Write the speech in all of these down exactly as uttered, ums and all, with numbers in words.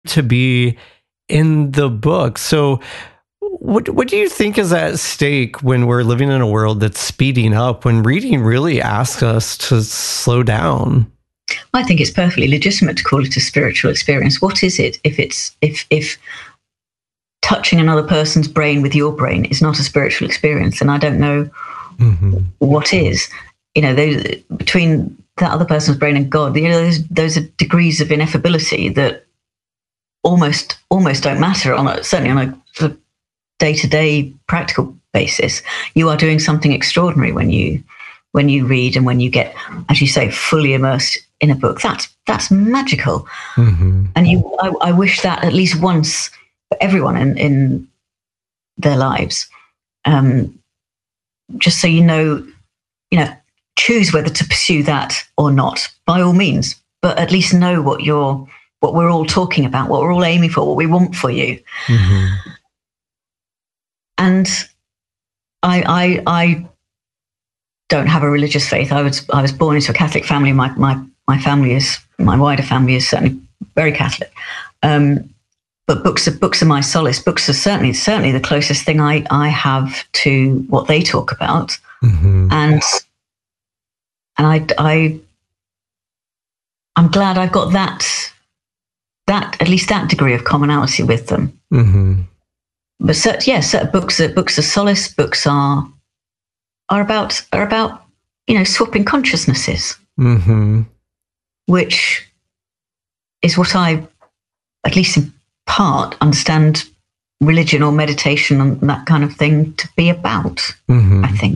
to be in the book. So what what do you think is at stake when we're living in a world that's speeding up, when reading really asks us to slow down? I think it's perfectly legitimate to call it a spiritual experience. What is it if it's if if touching another person's brain with your brain is not a spiritual experience? And I don't know mm-hmm. what is. You know, those, between that other person's brain and God, you know, those those are degrees of ineffability that almost almost don't matter on a, certainly on a day-to-day practical basis. You are doing something extraordinary when you when you read and when you get, as you say, fully immersed in a book. That's that's magical. Mm-hmm. And you, I, I wish that at least once for everyone in, in their lives. Um, just so you know, you know, choose whether to pursue that or not, by all means. But at least know what you're, what we're all talking about, what we're all aiming for, what we want for you. Mm-hmm. And I, I, I don't have a religious faith. I was, I was born into a Catholic family. My, my, my family is, my wider family is certainly very Catholic. Um, but books are, books are my solace. Books are certainly, certainly the closest thing I, I have to what they talk about. Mm-hmm. And, and I, I, I'm glad I've got that, that, at least that degree of commonality with them. Mm-hmm. But so, yeah, so books are, books are solace. Books are, are about, are about, you know, swapping consciousnesses, mm-hmm. which is what I, at least in part, understand religion or meditation and that kind of thing to be about, mm-hmm. I think.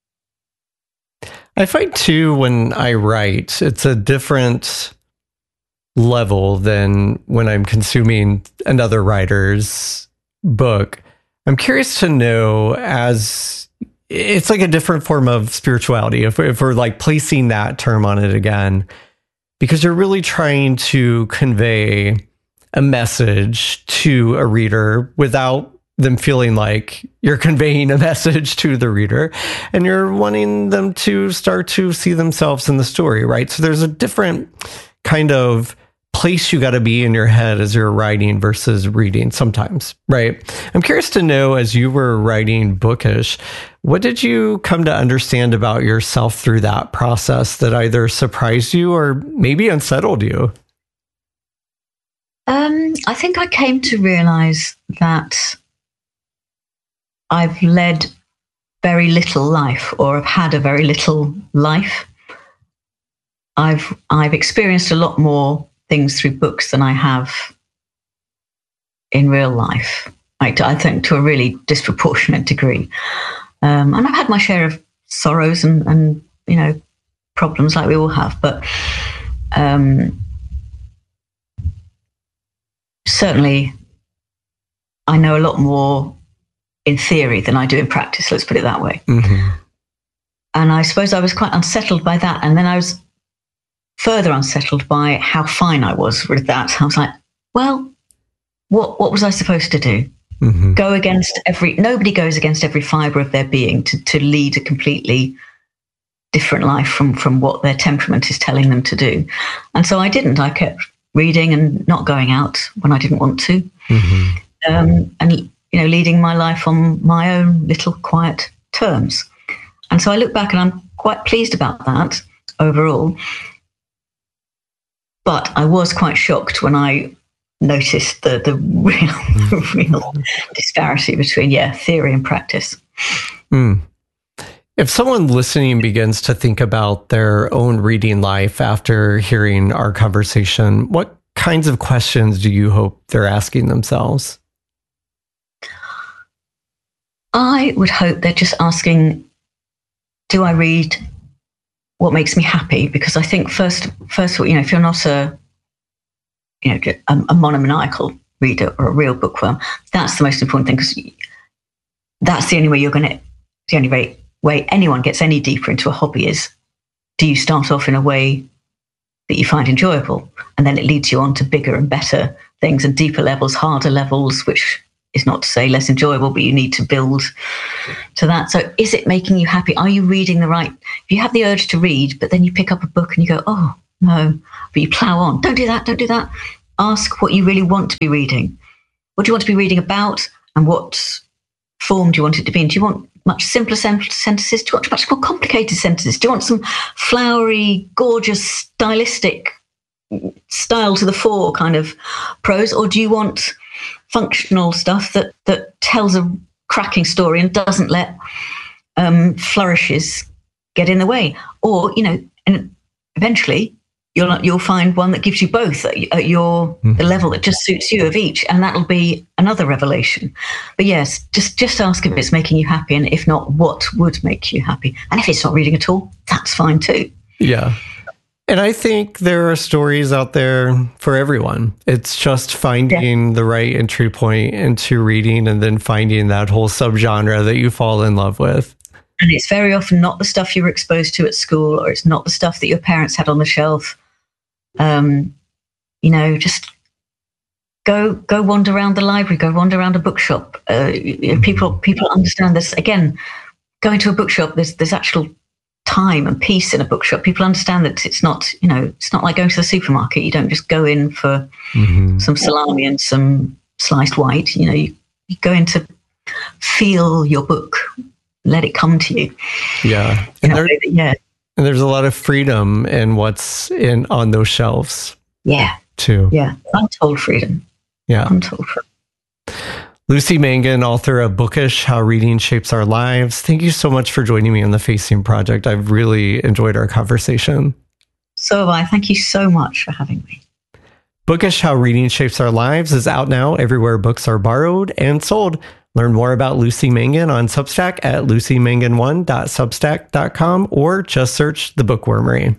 I find too, when I write, it's a different level than when I'm consuming another writer's book. I'm curious to know, as it's like a different form of spirituality, if, if we're like placing that term on it again, because you're really trying to convey a message to a reader without them feeling like you're conveying a message to the reader, and you're wanting them to start to see themselves in the story, right? So there's a different kind of place you got to be in your head as you're writing versus reading sometimes, right? I'm curious to know, as you were writing Bookish, what did you come to understand about yourself through that process that either surprised you or maybe unsettled you? Um, I think I came to realize that I've led very little life, or have had a very little life. I've I've experienced a lot more things through books than I have in real life. I, I think to a really disproportionate degree. Um, and I've had my share of sorrows and, and you know, problems like we all have. But um, certainly, I know a lot more in theory than I do in practice, let's put it that way. Mm-hmm. And I suppose I was quite unsettled by that. And then I was further unsettled by how fine I was with that. I was like, well, what what was I supposed to do? Mm-hmm. Go against every, nobody goes against every fibre of their being to, to lead a completely different life from, from what their temperament is telling them to do. And so I didn't. I kept reading and not going out when I didn't want to. Mm-hmm. Um, and, you know, leading my life on my own little quiet terms. And so I look back and I'm quite pleased about that overall. But I was quite shocked when I noticed the, the real the real disparity between, yeah, theory and practice. Mm. If someone listening begins to think about their own reading life after hearing our conversation, what kinds of questions do you hope they're asking themselves? I would hope they're just asking, do I read what makes me happy? Because I think first, first of all, you know, if you're not a, you know, a, a monomaniacal reader or a real bookworm, that's the most important thing, because that's the only way you're going to, the only way, way anyone gets any deeper into a hobby is, do you start off in a way that you find enjoyable? And then it leads you on to bigger and better things and deeper levels, harder levels, which is not to say less enjoyable, but you need to build to that. So is it making you happy? Are you reading the right? If you have the urge to read, but then you pick up a book and you go, oh, no, but you plow on. Don't do that. Don't do that. ask what you really want to be reading. What do you want to be reading about, and what form do you want it to be in? Do you want much simpler sentences? Do you want much more complicated sentences? Do you want some flowery, gorgeous, stylistic, style to the fore kind of prose? Or do you want functional stuff that, that tells a cracking story and doesn't let um, flourishes get in the way? Or, you know, and eventually you'll you'll find one that gives you both at, at your mm-hmm. the level that just suits you of each, and that'll be another revelation. But yes, just just ask if it's making you happy, and if not, what would make you happy? And if it's not reading at all, that's fine too. Yeah. And I think there are stories out there for everyone. It's just finding yeah. the right entry point into reading, and then finding that whole subgenre that you fall in love with. And it's very often not the stuff you were exposed to at school, or it's not the stuff that your parents had on the shelf. Um, you know, just go go wander around the library, go wander around a bookshop. Uh, you know, people people understand this. Again, going to a bookshop, there's there's actual time and peace in a bookshop. People understand that it's not, you know, it's not like going to the supermarket. You don't just go in for mm-hmm. some salami and some sliced white. You know, you, you go in to feel your book. Let it come to you. Yeah. And, there, yeah. and there's a lot of freedom in what's in on those shelves. Yeah. Too. Yeah. Untold freedom. Yeah. Untold freedom. Lucy Mangan, author of Bookish, How Reading Shapes Our Lives. Thank you so much for joining me on the Facing Project. I've really enjoyed our conversation. So have I. Thank you so much for having me. Bookish, How Reading Shapes Our Lives is out now everywhere books are borrowed and sold. Learn more about Lucy Mangan on Substack at lucy mangan one dot substack dot com, or just search The Bookwormery.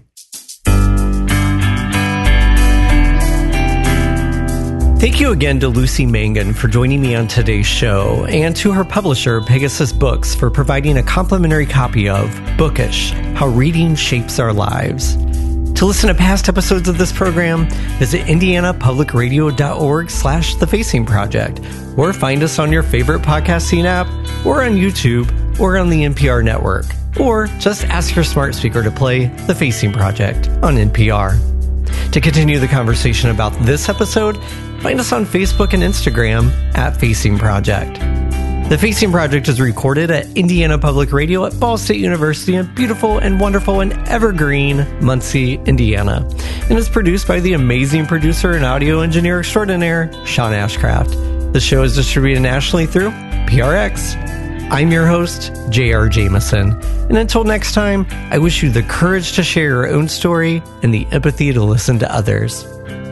Thank you again to Lucy Mangan for joining me on today's show, and to her publisher, Pegasus Books, for providing a complimentary copy of Bookish, How Reading Shapes Our Lives. To listen to past episodes of this program, visit indianapublicradio.org slash The Facing Project, or find us on your favorite podcasting app, or on YouTube, or on the N P R network, or just ask your smart speaker to play The Facing Project on N P R. To continue the conversation about this episode, find us on Facebook and Instagram at Facing Project. The Facing Project is recorded at Indiana Public Radio at Ball State University in beautiful and wonderful and evergreen Muncie, Indiana, and is produced by the amazing producer and audio engineer extraordinaire, Sean Ashcraft. The show is distributed nationally through P R X. I'm your host, J R Jameson, and until next time, I wish you the courage to share your own story and the empathy to listen to others.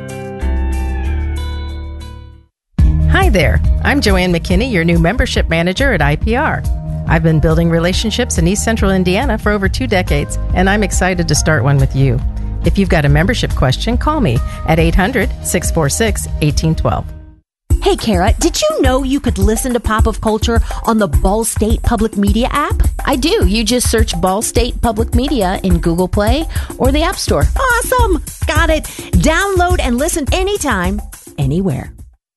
Hi there, I'm Joanne McKinney, your new membership manager at I P R. I've been building relationships in East Central Indiana for over two decades, and I'm excited to start one with you. If you've got a membership question, call me at eight hundred, six four six, one eight one two. Hey, Kara, did you know you could listen to Pop of Culture on the Ball State Public Media app? I do. You just search Ball State Public Media in Google Play or the App Store. Awesome! Got it. Download and listen anytime, anywhere.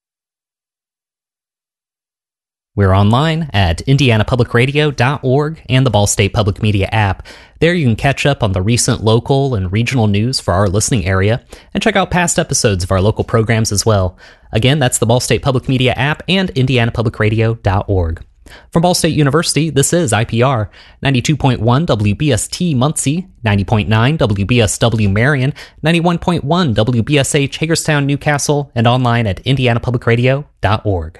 We're online at indiana public radio dot org and the Ball State Public Media app. There you can catch up on the recent local and regional news for our listening area and check out past episodes of our local programs as well. Again, that's the Ball State Public Media app and indiana public radio dot org. From Ball State University, this is I P R, ninety-two point one W B S T Muncie, ninety point nine W B S W Marion, ninety-one point one W B S H Hagerstown, Newcastle, and online at indiana public radio dot org.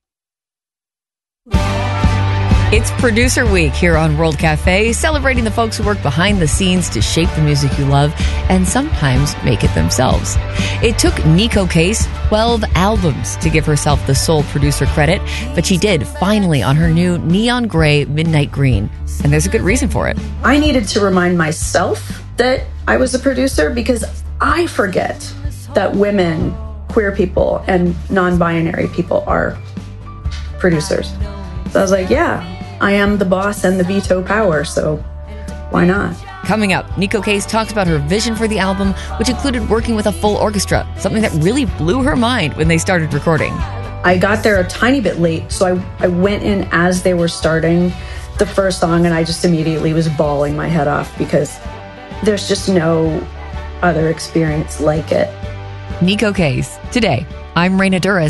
It's Producer Week here on World Cafe, celebrating the folks who work behind the scenes to shape the music you love and sometimes make it themselves. It took Neko Case twelve albums to give herself the sole producer credit, but she did finally on her new Neon Gray Midnight Green. And there's a good reason for it. I needed to remind myself that I was a producer because I forget that women, queer people, and non-binary people are producers. So I was like, yeah, I am the boss and the veto power, so why not? Coming up, Neko Case talks about her vision for the album, which included working with a full orchestra, something that really blew her mind when they started recording. I got there a tiny bit late, so I, I went in as they were starting the first song, and I just immediately was bawling my head off because there's just no other experience like it. Neko Case today. I'm Raina Duras.